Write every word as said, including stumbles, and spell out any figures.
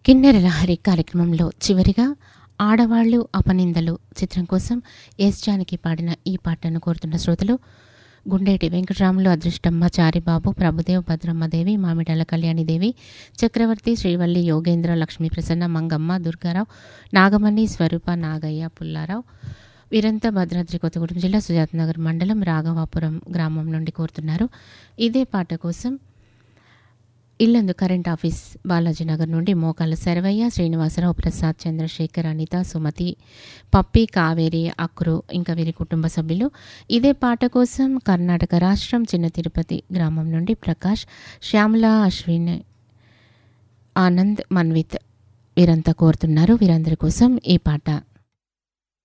కిన్నెర లహరి కార్యక్రమంలో చివరిగా ఆడవాళ్లు అపనిందలు చిత్రం కోసం ఎస్ జానకి పాడిన ఈ పాటను కోరుతున్న శ్రోతలు గుండేటి వెంకటరాములు, అదృష్టమ్మ, చారిబాబు, ప్రభుదేవ్, భద్రమ్మదేవి, మామిడాల కళ్యాణిదేవి, చక్రవర్తి, శ్రీవల్లి, యోగేంద్ర, లక్ష్మీ ప్రసన్న, మంగమ్మ, దుర్గారావు, నాగమణి, స్వరూప, నాగయ్య, పుల్లారావు వీరంతా భద్రాద్రి కొత్తగూడెం జిల్లా సుజాతనగర్ మండలం రాఘవాపురం గ్రామం నుండి కోరుతున్నారు. ఇదే పాట కోసం ఇల్లందు కరెంట్ ఆఫీస్ బాలాజీనగర్ నుండి మోకాల శరవయ్య, శ్రీనివాసరావు, ప్రసాద్, చంద్రశేఖర్, అనిత, సుమతి, పప్పి, కావేరి, అక్రు ఇంకా వీరి కుటుంబ సభ్యులు. ఇదే పాట కోసం కర్ణాటక రాష్ట్రం చిన్న తిరుపతి గ్రామం నుండి ప్రకాష్, శ్యామల, అశ్విన్, ఆనంద్, మన్విత్ వీరంతా కోరుతున్నారు. వీరందరి కోసం ఈ పాట.